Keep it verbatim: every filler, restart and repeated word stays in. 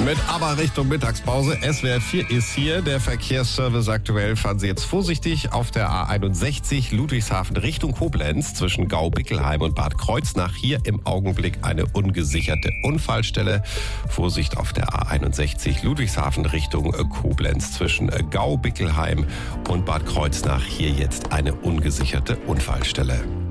Mit aber Richtung Mittagspause. S W R vier ist hier. Der Verkehrsservice aktuell. Fahren Sie jetzt vorsichtig auf der A einundsechzig Ludwigshafen Richtung Koblenz zwischen Gau-Bickelheim und Bad Kreuznach. Hier im Augenblick eine ungesicherte Unfallstelle. Vorsicht auf der A einundsechzig Ludwigshafen Richtung Koblenz zwischen Gau-Bickelheim und Bad Kreuznach. Hier jetzt eine ungesicherte Unfallstelle.